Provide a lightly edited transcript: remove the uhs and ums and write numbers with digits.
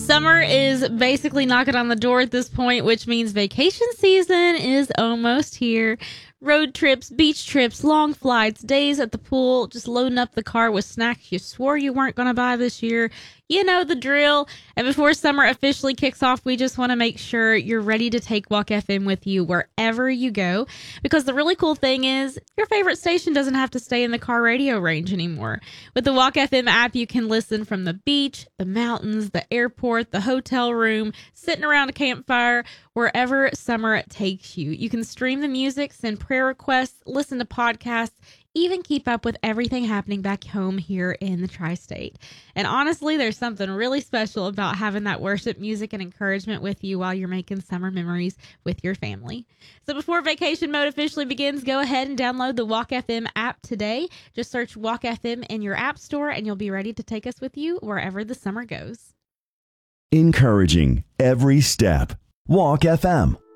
Summer is basically knocking on the door at this point, which means vacation season is almost here. Road trips, beach trips, long flights, days at the pool, just loading up the car with snacks you swore you weren't going to buy this year. You know the drill. And before summer officially kicks off, we just want to make sure you're ready to take Walk FM with you wherever you go. Because the really cool thing is, your favorite station doesn't have to stay in the car radio range anymore. With the Walk FM app, you can listen from the beach, the mountains, the airport, the hotel room, sitting around a campfire, wherever summer takes you. You can stream the music, send prayer requests, listen to podcasts, even keep up with everything happening back home here in the tri-state. And honestly, there's something really special about having that worship music and encouragement with you while you're making summer memories with your family. So before vacation mode officially begins, go ahead and download the Walk FM app today. Just search Walk FM in your app store and you'll be ready to take us with you wherever the summer goes. Encouraging every step. Walk FM.